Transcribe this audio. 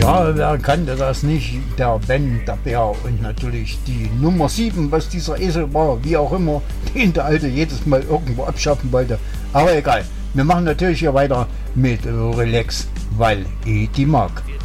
Ja, wer kannte das nicht? Der Ben, der Bär und natürlich die Nummer 7, was dieser Esel war, wie auch immer, den der Alte jedes Mal irgendwo abschaffen wollte. Aber egal, wir machen natürlich hier weiter mit Relax, weil ich die mag.